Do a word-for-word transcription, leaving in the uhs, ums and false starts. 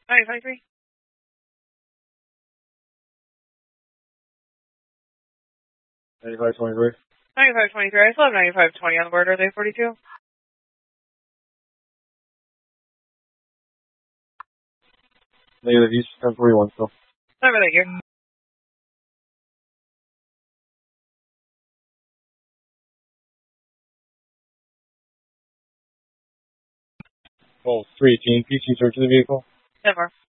ninety twenty-three. ninety-five twenty-three. ninety-five twenty-three. I still have ninety-five twenty on the board. Are they forty-two? Negative East ten forty-one still. Never thank you. Oh, three eighteen. P C search of the vehicle. Never.